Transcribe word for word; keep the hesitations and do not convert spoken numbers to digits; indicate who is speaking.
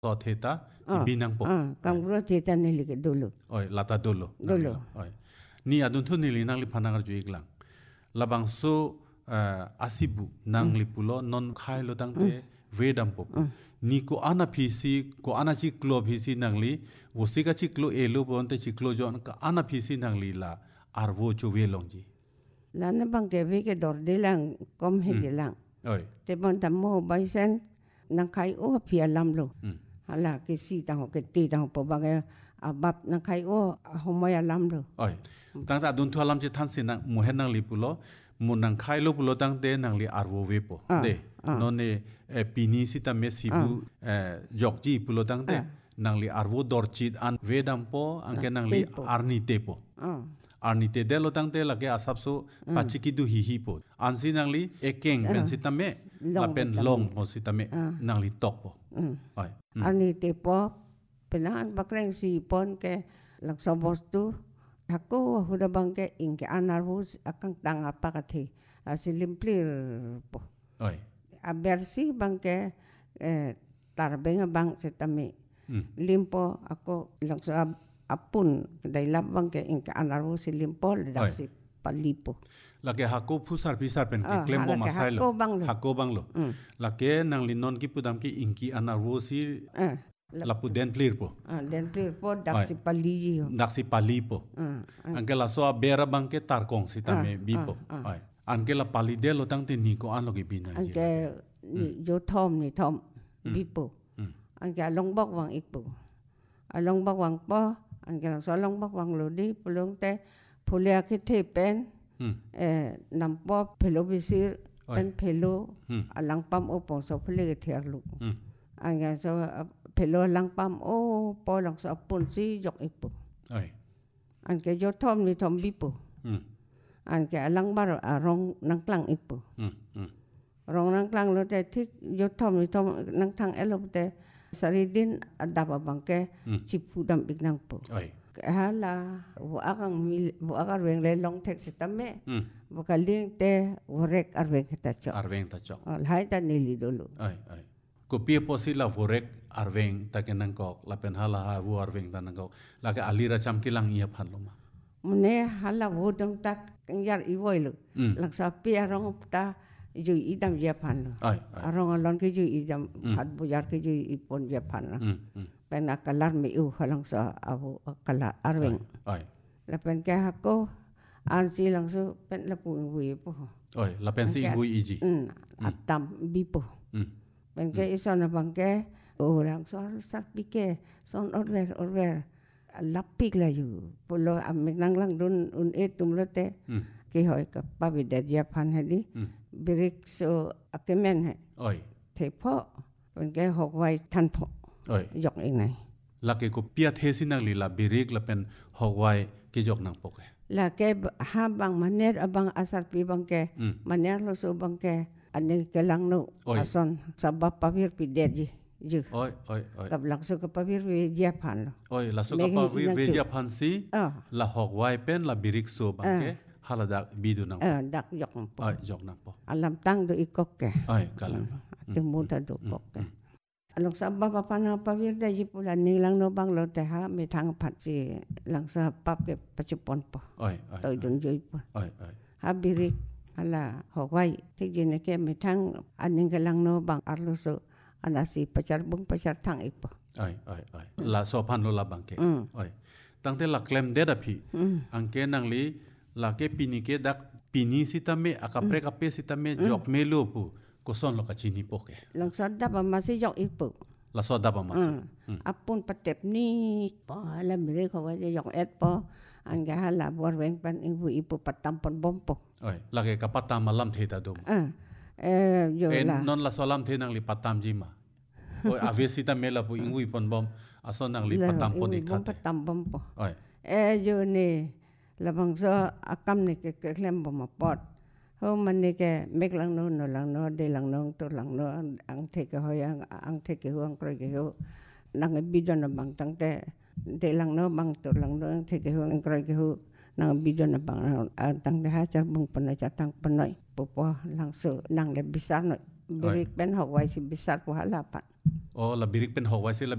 Speaker 1: so theta si
Speaker 2: Ah,
Speaker 1: binang po
Speaker 2: ah, kang bro tita nili ke dulu.
Speaker 1: oi lata dolo
Speaker 2: Dolo.
Speaker 1: oi ni adun thu nili nang li phanangar ju iklang labang so uh, asibu nang li pulo non khai lo tang te vedam po ni ko ana phisi ko ana chi klo phisi nang li wosika chi klo elo bon te chi klo jon ka ana phisi nang li la arvo chu ve long ji
Speaker 2: Lana bang ke ve ke dor de lang kom he ke lang.
Speaker 1: oi
Speaker 2: Te bon tam mo bai sen nang kai o pia lam lo.
Speaker 1: mm.
Speaker 2: Hala ke si tang ho ke ti tang po bang ke abap nang kai o ho moya lam lo.
Speaker 1: oi tang ta adun thu alam chi than sin nang mu hen nang li pulo mu nang khai lo pulo tang te nang li arvo ve po
Speaker 2: Ah,
Speaker 1: de
Speaker 2: ah.
Speaker 1: non ne eh, pini si ta me sibu eh, jokji pulo tang te nang li arvo dor chit an vedam po angke nang li
Speaker 2: Tepo.
Speaker 1: arni te po
Speaker 2: Ah.
Speaker 1: arni te de lo tang te lage asap so pachiki du hi hi po ansi nang li ekeng ben si ta me la
Speaker 2: Long
Speaker 1: pen
Speaker 2: po
Speaker 1: long po si ta me nang li tok po
Speaker 2: Mm.
Speaker 1: oi
Speaker 2: Ani te po penaan bakreng si pon ke lang sa bostu ako huda bang ke ing ke anarvus akang tang apa kati asilimplir po
Speaker 1: oi
Speaker 2: abersi bang ke eh, tarbenga bang setami
Speaker 1: mm.
Speaker 2: limpo ako lang sa apun dai lab bang ke ing ke anarvus limpo dak
Speaker 1: Oi.
Speaker 2: si palipo
Speaker 1: lage hako phusar pisar pen ki
Speaker 2: Ah,
Speaker 1: claim bo
Speaker 2: halake
Speaker 1: masai lo
Speaker 2: hako bang lo.
Speaker 1: hako bang lo
Speaker 2: Mm.
Speaker 1: lage nang li non ki pudam ki inki anarvo si
Speaker 2: eh
Speaker 1: lapu den plir po
Speaker 2: ah, den plir po dak
Speaker 1: Oi.
Speaker 2: si paliji yo
Speaker 1: naksi pali po
Speaker 2: ah, ah.
Speaker 1: angke la so bera bang ke tar kong si ta me
Speaker 2: Ah,
Speaker 1: bi po
Speaker 2: ah,
Speaker 1: ai angke la pali de lo tang te ni ko an lo ki bin
Speaker 2: anh ke ni yo thom ni thom bipo
Speaker 1: Mm.
Speaker 2: anh ke long bok wang ikpo along bok wang po anh ke so long bok wang lo di pulong te pulia ke te pen
Speaker 1: mm.
Speaker 2: eh nam po pelo bisir
Speaker 1: Oi.
Speaker 2: pen pelo
Speaker 1: Mm.
Speaker 2: alang pam o po so pele ke thiar lu
Speaker 1: mm.
Speaker 2: anh ke so pelo alang pam o po lang so pun si yok ikpo
Speaker 1: oi
Speaker 2: anh ke yo thom ni thom bipo
Speaker 1: mm.
Speaker 2: anh ke alang bar arong nang klang ikpo
Speaker 1: mm. mm.
Speaker 2: rong nang klang lo te thik yo thom ni thom nang thang elo te saridin adapa bangke chipu dam big nang po
Speaker 1: oi
Speaker 2: hala wo akang mil wo akar weng le long tek sitame
Speaker 1: mm.
Speaker 2: wo kaling te worek arweng kita cho
Speaker 1: arveng ta chok
Speaker 2: hai ta nili dulu
Speaker 1: oi oi ko pie posi la vorek arveng ta ke nang kok la pen hala ha vu arveng ta nang kok la ke alira cham ki lang ia phan lo ma
Speaker 2: mune hala wo dong tak yar i voi lu
Speaker 1: Mm.
Speaker 2: lang sa pi arong ta ju idam ya phan lu
Speaker 1: oi oi
Speaker 2: arong alon ke ju idam hat bu yar ke ju ipon ya phan lu
Speaker 1: mm. mm.
Speaker 2: pen akalar mi u halang sa abu akala arweng
Speaker 1: oi
Speaker 2: la pen ke hako an si lang so pen la pu wi po
Speaker 1: oi la pen si hui iji
Speaker 2: mm atam bipo
Speaker 1: mm.
Speaker 2: pen ke ison na bang ke o lang so sat pike son orver orver lapik la yu polo amik nang lang dun un etum lote
Speaker 1: mm.
Speaker 2: ke hoy ka pabi de dia phan hedi
Speaker 1: mm.
Speaker 2: birik so akemen he
Speaker 1: oi
Speaker 2: te pho pen ke hok wai than pho
Speaker 1: oi
Speaker 2: yok ing nai
Speaker 1: la ke ko pia the sin nang li la birik la pen hawai ke jok nang poke
Speaker 2: la ke ha bang maner abang asar pi bang ke
Speaker 1: mm.
Speaker 2: maner lo so bang ke ane ke lang no
Speaker 1: Oi.
Speaker 2: ason sabab pavir pi deji ju
Speaker 1: oi oi oi
Speaker 2: kap lang so ka pavir wi dia phan lo
Speaker 1: oi la so ka
Speaker 2: Megi
Speaker 1: pa vi
Speaker 2: inang
Speaker 1: veja
Speaker 2: chu.
Speaker 1: phansi
Speaker 2: ah
Speaker 1: la hawai pen la birik so bangke hala da bidu nang
Speaker 2: ah dak yok po
Speaker 1: oi jok nang po
Speaker 2: alam tang do ikok ke
Speaker 1: oi kalam
Speaker 2: ate muda do kok ke along sabab apa na pavir deji pula ning lang no bang lo te ha mi thang phat si lang sa pap ke pachupon po
Speaker 1: oi oi
Speaker 2: toy dun joi po
Speaker 1: oi oi
Speaker 2: ha birik ala hawai tik jine ke mi thang aning ke lang no bang arlo so anasi pacar bung pacar thang ipo
Speaker 1: oi oi oi la so phan lo la bangke
Speaker 2: Mm.
Speaker 1: oi tangte la claim de da phi angke nang li la ke pini ke dak pini sitame akapre kape sitame jok melo pu koson lo ka chini poke
Speaker 2: lang sa da ba masih yok ipo
Speaker 1: la so da ba mas
Speaker 2: Mm. apun patep ni po ala mire ko wa yok et po anga hala bor weng pan ibu ipo patam pon bompo
Speaker 1: oi la ke kapata malam the ta dum
Speaker 2: ah eh yo
Speaker 1: en
Speaker 2: la
Speaker 1: non la solam the nang li patam jima oi avesita mela pu ingui pon bom ason nang li patam pon
Speaker 2: ibu bom
Speaker 1: ikate
Speaker 2: patam bompo
Speaker 1: oi
Speaker 2: eh yo ni labang so akam ni ke ke klem bom pot ho man ni ke mek lang no no lang no de lang no to lang no ang the ke ho yang ang the ke ho ang pro ke ho nang bidon na bang tang te de lang no bang to lang no ang the ke ho ang pro ke ho nang bidon na bang ang tang de ha char bung panai char tang panai popo lang so nang le besar no birik ben ho wai si besar po halapan
Speaker 1: oh la birik pen hawai se la